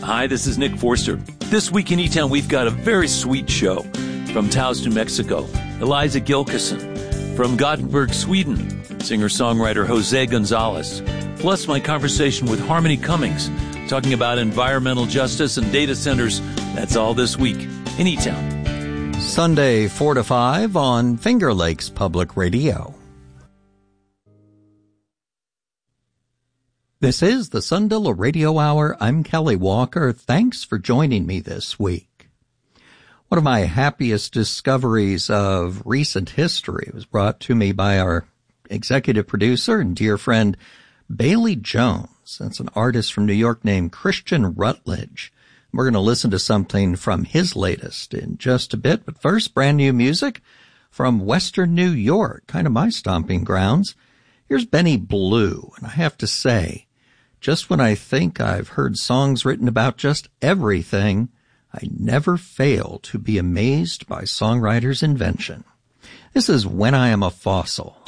Hi, this is Nick Forster. This week in E-Town, we've got a very sweet show from Taos, New Mexico. Eliza Gilkison. From Gothenburg, Sweden, singer-songwriter Jose Gonzalez. Plus my conversation with Harmony Cummings, talking about environmental justice and data centers. That's all this week in E-Town. Sunday, 4 to 5 on Finger Lakes Public Radio. This is the Sundilla Radio Hour. I'm Kelly Walker. Thanks for joining me this week. One of my happiest discoveries of recent history was brought to me by our executive producer and dear friend, Bailey Jones. That's an artist from New York named Christian Rutledge. We're going to listen to something from his latest in just a bit. But first, brand new music from Western New York, kind of my stomping grounds. Here's Benny Blue, and I have to say, just when I think I've heard songs written about just everything, I never fail to be amazed by songwriters' invention. This is When I Am a Fossil.